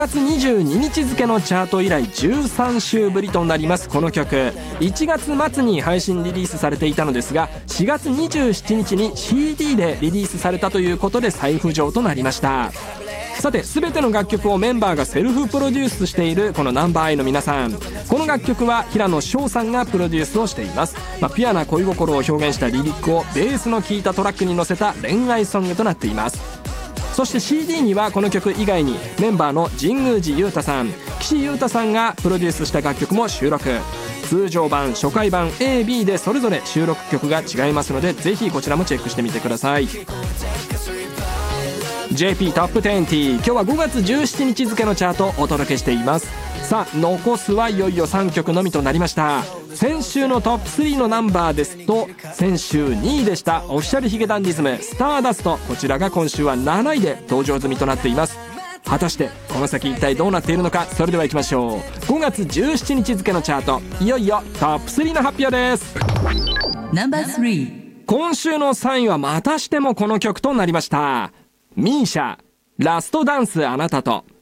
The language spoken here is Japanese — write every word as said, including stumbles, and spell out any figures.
いちがつにじゅうににち付のチャート以来じゅうさんしゅうぶりとなります。この曲いちがつ末に配信リリースされていたのですが、しがつにじゅうしちにちに シーディー でリリースされたということで再浮上となりました。さて、全ての楽曲をメンバーがセルフプロデュースしているこのナンバーアイの皆さん、この楽曲は平野紫耀さんがプロデュースをしています。まあ、ピュアな恋心を表現したリリックをベースの効いたトラックに乗せた恋愛ソングとなっています。そして シーディー にはこの曲以外にメンバーの神宮寺勇太さん、岸優太さんがプロデュースした楽曲も収録。通常版、初回版 エービー でそれぞれ収録曲が違いますので、ぜひこちらもチェックしてみてください。 ジェーピー トップにじゅう、今日はごがつじゅうしちにち付のチャートをお届けしています。さあ、残すはいよいよさんきょくのみとなりました。先週のトップスリーのナンバーですと、先週にいでしたオフィシャルヒゲダンディズムスターダスト、こちらが今週はなないで登場済みとなっています。果たしてこの先一体どうなっているのか、それではいきましょう。ごがつじゅうしちにち付のチャート、いよいよトップスリーの発表です。 ナンバースリー、 今週のさんいはまたしてもこの曲となりました。ミーシャ、ラストダンスあなたと。